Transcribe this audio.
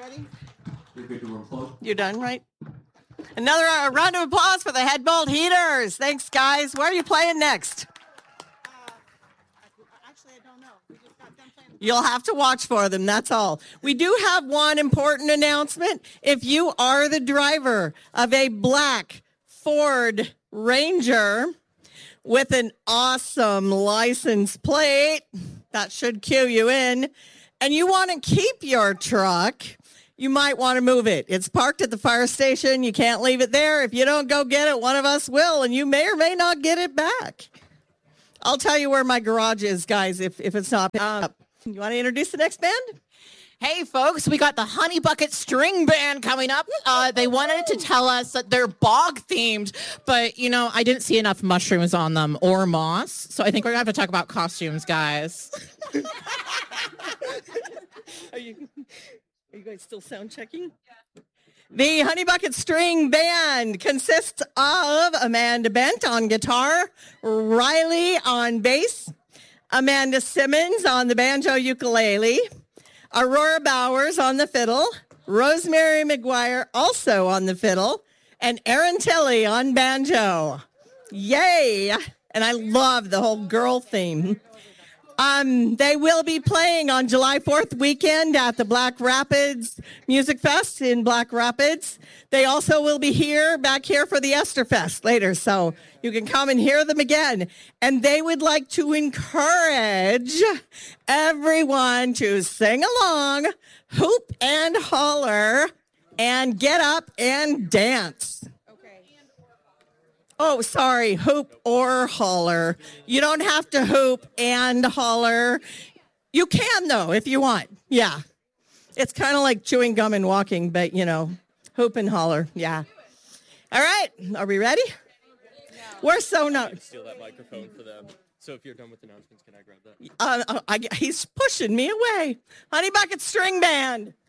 ready? You're good to unplug? You're done, right? Another round of applause for the Headbolt Heaters. Thanks, guys. Where are you playing next? Actually, I don't know. We just got done playing. You'll have to watch for them, that's all. We do have one important announcement. If you are the driver of a black Ford Ranger with an awesome license plate, that should cue you in, and you want to keep your truck, you might want to move it. It's parked at the fire station. You can't leave it there. If you don't go get it, one of us will, and you may or may not get it back. I'll tell you where my garage is, guys, if it's not up. You want to introduce the next band? Hey, folks, we got the Honey Bucket String Band coming up. They wanted to tell us that they're bog-themed, but, I didn't see enough mushrooms on them or moss, so I think we're going to have to talk about costumes, guys. Are you guys still sound checking? The Honey Bucket String Band consists of Amanda Bent on guitar, Riley on bass, Amanda Simmons on the banjo ukulele, Aurora Bowers on the fiddle, Rosemary McGuire also on the fiddle, and Erin Tilley on banjo. Yay! And I love the whole girl theme. They will be playing on July 4th weekend at the Black Rapids Music Fest in Black Rapids. They also will be back here for the Esther Fest later, so you can come and hear them again. And they would like to encourage everyone to sing along, hoop and holler, and get up and dance. Oh, sorry, hoop or holler. You don't have to hoop and holler. You can, though, if you want. Yeah. It's kind of like chewing gum and walking, but, hoop and holler. Yeah. All right. Are we ready? We're so not. Steal that microphone for them. So if you're done with announcements, can I grab that? He's pushing me away. Honey Bucket String Band.